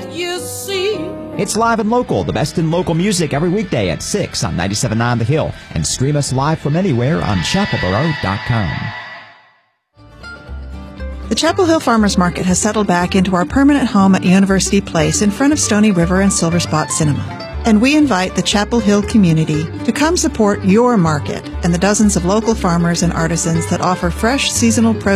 that you see. It's Live and Local, the best in local music every weekday at 6 on 97.9 The Hill. And stream us live from anywhere on chapelboro.com. The Chapel Hill Farmers Market has settled back into our permanent home at University Place in front of Stony River and Silver Spot Cinema. And we invite the Chapel Hill community to come support your market and the dozens of local farmers and artisans that offer fresh seasonal produce